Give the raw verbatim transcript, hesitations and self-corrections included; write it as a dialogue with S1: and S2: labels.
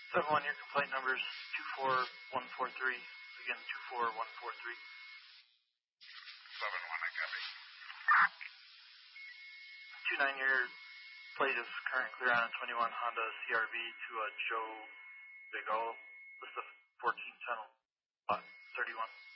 S1: seven one, your complaint number is two four one four three. Again, two four one four three.
S2: seven one, I copy.
S1: two nine, your plate is current clear on a twenty-one Honda C R V to a Joe Big O. List of fourteen channel, lot thirty-one.